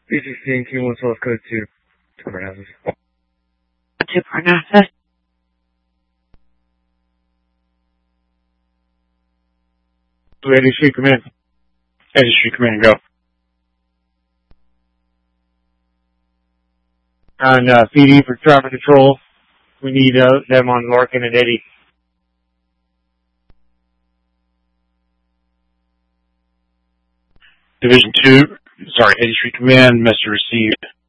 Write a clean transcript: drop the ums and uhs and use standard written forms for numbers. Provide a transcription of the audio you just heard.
B16, Q1 source code to Parnassus. To Parnassus. Lady Street Command. Lady Street Command, go. On PD for traffic control, we need them on Larkin and Eddie. Division 2, Eddie Street Command, message received.